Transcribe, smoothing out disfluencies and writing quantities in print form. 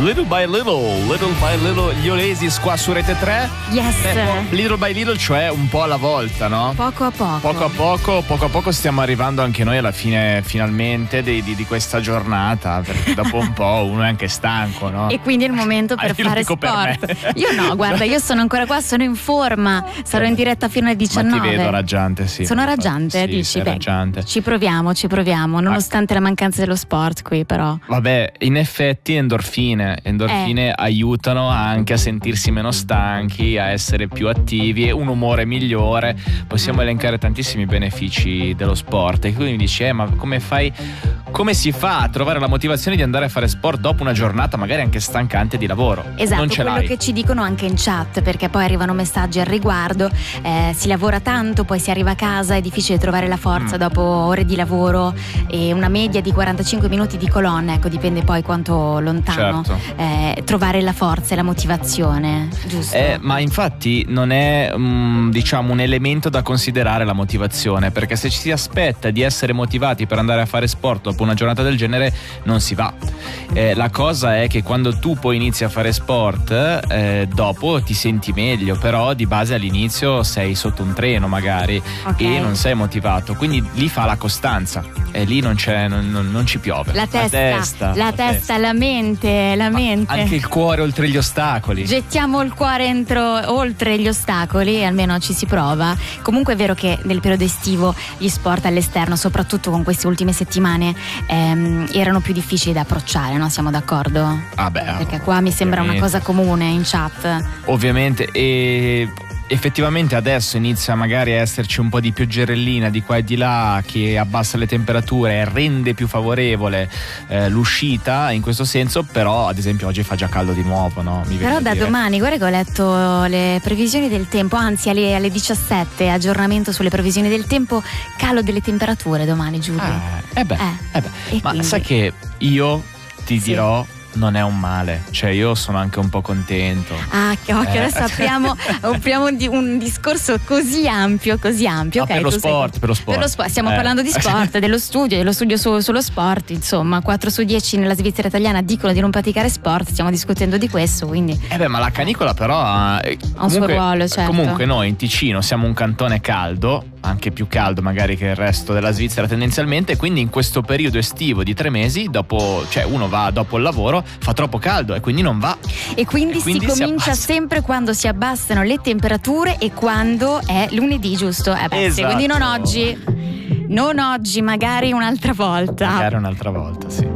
Little by little, gli Oasis qua su Rete 3. Yes. Little by little, cioè un po' alla volta, no? Poco a poco stiamo arrivando anche noi alla fine finalmente di questa giornata, perché dopo un po' uno è anche stanco, no? E quindi è il momento per fare sport. Io no, guarda, io sono ancora qua, sono in forma, sarò in diretta fino alle 19. Ma ti vedo raggiante, sì. Sono raggiante, sì, dici? Beh, raggiante. Ci proviamo, nonostante la mancanza dello sport qui, però. Vabbè, in effetti endorfine aiutano anche a sentirsi meno stanchi, a essere più attivi e un umore migliore. Possiamo elencare tantissimi benefici dello sport. E quindi dici, ma come si fa a trovare la motivazione di andare a fare sport dopo una giornata magari anche stancante di lavoro? Esatto, non ce quello l'hai. Che ci dicono anche in chat, perché poi arrivano messaggi al riguardo. Si lavora tanto, poi si arriva a casa, è difficile trovare la forza dopo ore di lavoro, e una media di 45 minuti di colonna, ecco, dipende poi quanto lontano, certo. Trovare la forza e la motivazione, giusto? Ma infatti non è un elemento da considerare la motivazione, perché se ci si aspetta di essere motivati per andare a fare sport dopo una giornata del genere non si va. La cosa è che quando tu poi inizi a fare sport, dopo ti senti meglio, però di base all'inizio sei sotto un treno magari, e non sei motivato, quindi lì fa la costanza e lì non ci piove. La testa, la mente. Anche il cuore oltre gli ostacoli. Gettiamo il cuore oltre gli ostacoli e almeno ci si prova. Comunque è vero che nel periodo estivo gli sport all'esterno, soprattutto con queste ultime settimane, erano più difficili da approcciare, no? Siamo d'accordo? Perché qua mi sembra una cosa comune in chat. Ovviamente, e effettivamente adesso inizia magari a esserci un po' di pioggerellina di qua e di là che abbassa le temperature e rende più favorevole l'uscita in questo senso, però ad esempio oggi fa già caldo di nuovo, no? Però da domani, guarda che ho letto le previsioni del tempo, anzi alle 17 aggiornamento sulle previsioni del tempo, calo delle temperature domani, Giulio. Ma quindi, sai che io ti dirò, non è un male, cioè io sono anche un po' contento. Adesso apriamo un discorso così ampio. No, per lo sport. Stiamo parlando di sport, dello studio sullo sport, insomma 4 su 10 nella Svizzera italiana dicono di non praticare sport, stiamo discutendo di questo, quindi. Ma la canicola però ha un suo ruolo, certo. Comunque noi in Ticino siamo un cantone caldo, anche più caldo magari che il resto della Svizzera tendenzialmente, quindi in questo periodo estivo di 3 mesi uno va dopo il lavoro, fa troppo caldo e quindi non va, e quindi si comincia sempre quando si abbassano le temperature e quando è lunedì, giusto? Esatto. Sì, quindi non oggi, magari un'altra volta, sì.